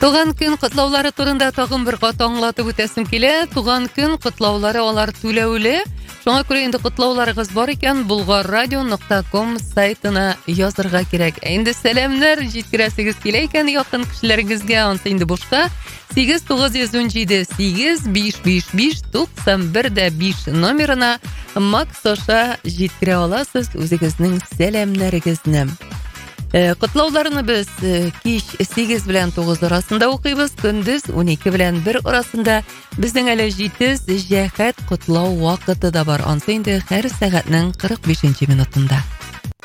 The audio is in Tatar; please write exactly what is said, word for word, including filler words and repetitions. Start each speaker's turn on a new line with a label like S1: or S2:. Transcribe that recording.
S1: Туган көн котлаулары турында тагын бер кат аңлатып үтәсем килә. Туган көн котлаулары алар түләүле. Шуңа күрә инде котлауларыгыз бар икән, булгаррадио нокта ком сайтына язырга кирәк. Инде сәламнәр җиткерәсегез килә икән якын кешеләрегезгә, ансы инде бушка. сигез тугыз йөз унҗиде сигез биш биш биш туксан бер дә биш номерына Макс аша җиткерә аласыз үзегезнең сәламнәрегезне. Котлауларны без кич сигез белән тугыз арасында укыйбыз, көндез унике белән бер арасында. Безнең әле җитез җәһәт котлау вакыты да бар. Ансы инде һәр сәгатьнең кырык бишенче минутында.